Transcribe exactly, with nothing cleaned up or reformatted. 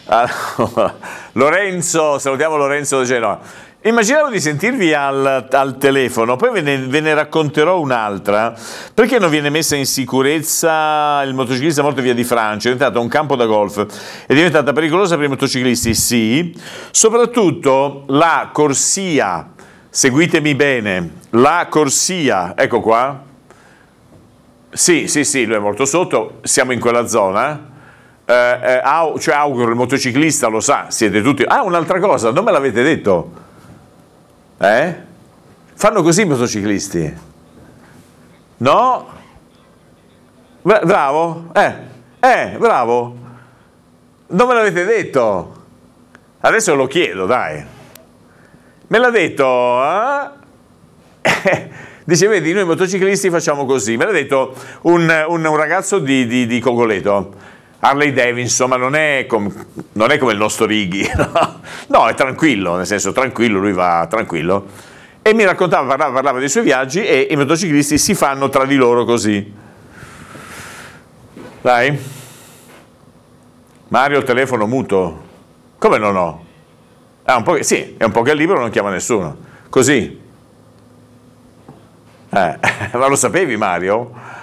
Allora, Lorenzo, salutiamo Lorenzo da Genova. Immaginavo di sentirvi al, al telefono, poi ve ne, ve ne racconterò un'altra. Perché non viene messa in sicurezza il motociclista morto via di Francia? È diventato un campo da golf, è diventata pericolosa per i motociclisti, sì. Soprattutto la corsia, seguitemi bene, la corsia, ecco qua. Sì, sì, sì, lui è morto sotto, siamo in quella zona. Eh, eh, au, cioè auguro, il motociclista lo sa, siete tutti... Ah, un'altra cosa, non me l'avete detto? Eh? Fanno così i motociclisti? No? Bra- bravo? Eh, eh, bravo. Non me l'avete detto? Adesso lo chiedo, dai. Me l'ha detto, eh? Dice, vedi, noi motociclisti facciamo così. Me l'ha detto un, un, un ragazzo di, di, di Cogoleto. Harley Davidson, ma non è, com- non è come il nostro Righi, no? No, è tranquillo, nel senso tranquillo, lui va tranquillo. E mi raccontava, parlava, parlava dei suoi viaggi e i motociclisti si fanno tra di loro così. Dai. Mario, il telefono muto. Come non ho? Ah, un po' che, sì, è un po' che è libero, non chiama nessuno. Così. Eh, ma lo sapevi, Mario?